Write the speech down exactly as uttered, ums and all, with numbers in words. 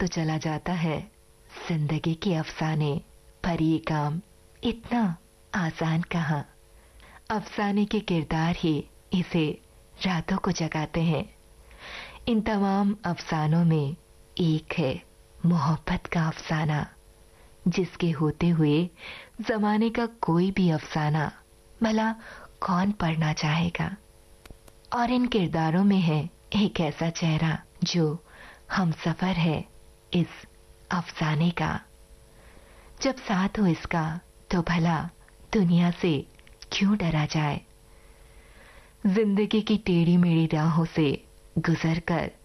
तो चला जाता है जिंदगी के अफसाने, पर ये काम इतना आसान कहाँ। अफसाने के किरदार ही इसे रातों को जगाते हैं। इन तमाम अफसानों में एक है मोहब्बत का अफसाना, जिसके होते हुए जमाने का कोई भी अफसाना भला कौन पढ़ना चाहेगा। और इन किरदारों में है एक ऐसा चेहरा जो हमसफर है इस अफसाने का। जब साथ हो इसका तो भला दुनिया से क्यों डरा जाए। जिंदगी की टेढ़ी मेढ़ी राहों से गुजर कर